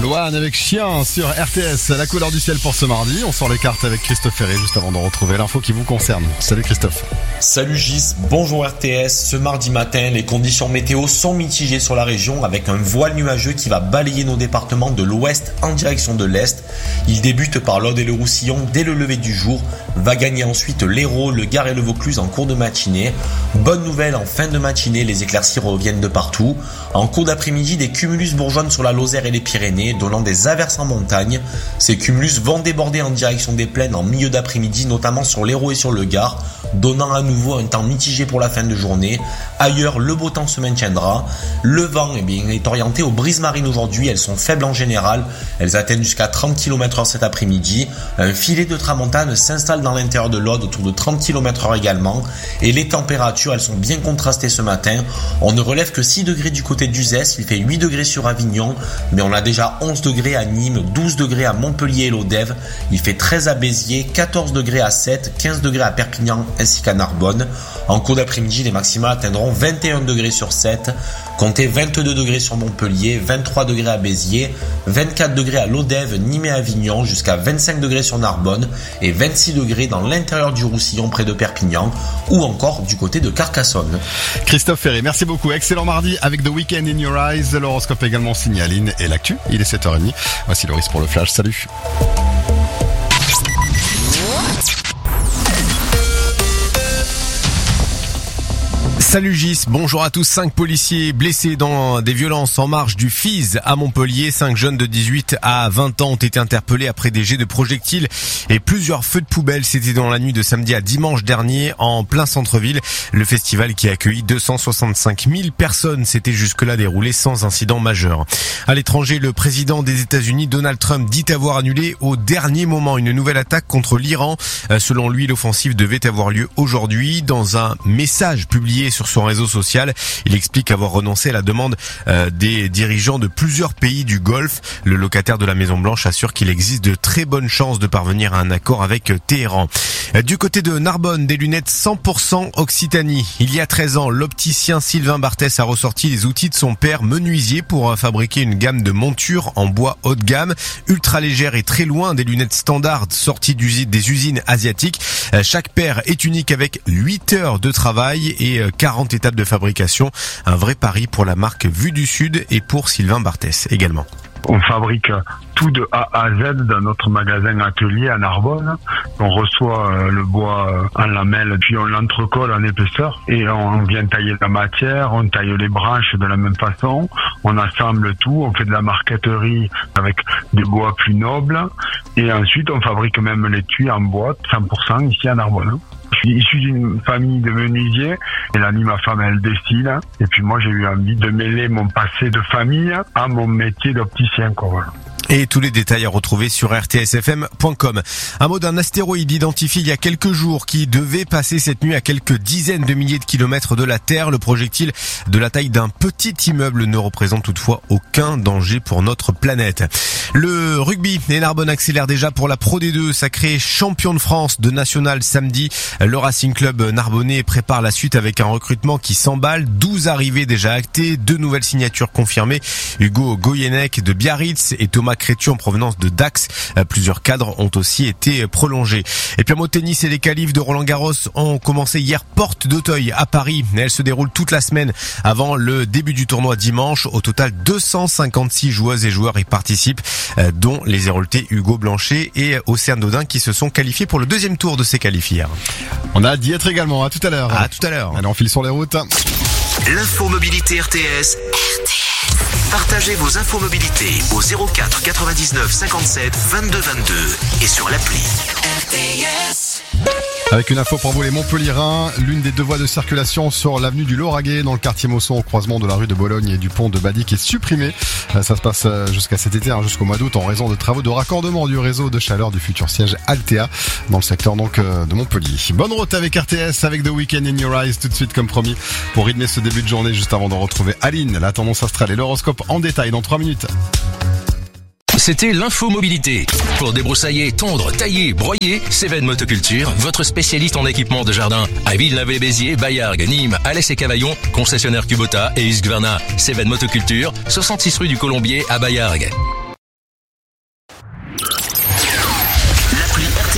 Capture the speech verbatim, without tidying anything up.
Louane avec Chien sur R T S, la couleur du ciel pour ce mardi. On sort les cartes avec Christophe Ferré juste avant de retrouver l'info qui vous concerne. Salut Christophe. Salut Gis, bonjour R T S. Ce mardi matin, les conditions météo sont mitigées sur la région avec un voile nuageux qui va balayer nos départements de l'ouest en direction de l'est. Il débute par l'Aude et le Roussillon dès le lever du jour, va gagner ensuite l'Hérault, le Gard et le Vaucluse en cours de matinée. Bonne nouvelle, en fin de matinée, les éclaircies reviennent de partout. En cours d'après-midi, des cumulus bourgeonnent sur la Lozère et les Pyrénées, donnant des averses en montagne. Ces cumulus vont déborder en direction des plaines en milieu d'après-midi, notamment sur l'Hérault et sur le Gard, donnant à nouveau un temps mitigé pour la fin de journée. Ailleurs, le beau temps se maintiendra. Le vent eh bien, est orienté aux brises marines aujourd'hui, elles sont faibles en général, elles atteignent jusqu'à trente kilomètres heure cet après-midi. Un filet de tramontane s'installe dans l'intérieur de l'Aude autour de trente kilomètres heure également, et les températures elles sont bien contrastées ce matin. On ne relève que six degrés du côté d'Uzès, il fait huit degrés sur Avignon, mais on a déjà onze degrés à Nîmes, douze degrés à Montpellier et l'Odève, il fait treize à Béziers, quatorze degrés à Sète, quinze degrés à Perpignan ainsi qu'à Narbonne. En cours d'après-midi, les maximales atteindront vingt et un degrés sur Sète, comptez vingt-deux degrés sur Montpellier, vingt-trois degrés à Béziers, vingt-quatre degrés à l'Odève, Nîmes et Avignon, jusqu'à vingt-cinq degrés sur Narbonne et vingt-six degrés dans l'intérieur du Roussillon près de Perpignan ou encore du côté de Carcassonne. Christophe Ferré, merci beaucoup. Excellent mardi avec The Weekend in Your Eyes. L'horoscope également signé Aline et l'actu. Il est sept heures trente. Voici Loris pour le flash. Salut. Salut Gis, bonjour à tous. Cinq policiers blessés dans des violences en marge du F I S à Montpellier. Cinq jeunes de dix-huit à vingt ans ont été interpellés après des jets de projectiles et plusieurs feux de poubelle. C'était dans la nuit de samedi à dimanche dernier en plein centre-ville. Le festival qui a accueilli deux cent soixante-cinq mille personnes s'était jusque-là déroulé sans incident majeur. À l'étranger, le président des États-Unis, Donald Trump, dit avoir annulé au dernier moment une nouvelle attaque contre l'Iran. Selon lui, l'offensive devait avoir lieu aujourd'hui. Dans un message publié sur son réseau social, il explique avoir renoncé à la demande euh, des dirigeants de plusieurs pays du Golfe. Le locataire de la Maison-Blanche assure qu'il existe de très bonnes chances de parvenir à un accord avec Téhéran. Du côté de Narbonne, des lunettes cent pour cent Occitanie. Il y a treize ans, l'opticien Sylvain Barthès a ressorti les outils de son père menuisier pour fabriquer une gamme de montures en bois haut de gamme, ultra légère et très loin des lunettes standards sorties des usines asiatiques. Chaque paire est unique avec huit heures de travail et quarante étapes de fabrication. Un vrai pari pour la marque Vue du Sud et pour Sylvain Barthès également. On fabrique tout de A à Z dans notre magasin atelier à Narbonne. On reçoit euh, le bois euh, en lamelles, puis on l'entrecolle en épaisseur et on vient tailler la matière, on taille les branches de la même façon, on assemble tout, on fait de la marqueterie avec des bois plus nobles et ensuite on fabrique même les tuiles en bois cent pour cent ici à Narbonne. Je suis issu d'une famille de menuisiers. Elle a mis ma femme, elle dessine. Et puis moi, j'ai eu envie de mêler mon passé de famille à mon métier d'opticien, quoi, voilà. Et tous les détails à retrouver sur r t s f m point com. Un mot d'un astéroïde identifié il y a quelques jours qui devait passer cette nuit à quelques dizaines de milliers de kilomètres de la Terre. Le projectile de la taille d'un petit immeuble ne représente toutefois aucun danger pour notre planète. Le rugby, et Narbonne accélère déjà pour la Pro D deux, sacré champion de France de national samedi. Le Racing Club narbonnais prépare la suite avec un recrutement qui s'emballe. douze arrivées déjà actées, deux nouvelles signatures confirmées. Hugo Goyenek de Biarritz et Thomas Crétu en provenance de Dax. Plusieurs cadres ont aussi été prolongés. Et puis un mot de tennis, et les qualifs de Roland Garros ont commencé hier porte d'Auteuil à Paris. Elles se déroulent toute la semaine avant le début du tournoi dimanche. Au total, deux cent cinquante-six joueuses et joueurs y participent, dont les Héroltais Hugo Blanchet et Océane Dodin qui se sont qualifiés pour le deuxième tour de ces qualifs hier. On a hâte d'y être également. À tout à l'heure. À tout à l'heure. Allez, on file sur les routes. L'info mobilité R T S. R T S. Partagez vos infos mobilité au zéro quatre quatre-vingt-dix-neuf cinquante-sept vingt-deux vingt-deux et sur l'appli R T S. Avec une info pour vous les Montpelliérains, l'une des deux voies de circulation sur l'avenue du Lauragais dans le quartier Mosson au croisement de la rue de Bologne et du pont de Badic est supprimée. Ça se passe jusqu'à cet été, hein, jusqu'au mois d'août en raison de travaux de raccordement du réseau de chaleur du futur siège Altea dans le secteur donc de Montpellier. Bonne route avec R T S, avec The Weekend in Your Eyes tout de suite comme promis pour rythmer ce début de journée juste avant de retrouver Aline, la tendance astrale et l'horoscope en détail dans trois minutes. C'était l'info mobilité. Pour débroussailler, tondre, tailler, broyer, Cévennes Motoculture, votre spécialiste en équipement de jardin. À Villeneuve-les-Béziers, Baillargues, Nîmes, Alès et Cavaillon, concessionnaire Kubota et Husqvarna. Cévennes Motoculture, soixante-six rue du Colombier à Baillargues.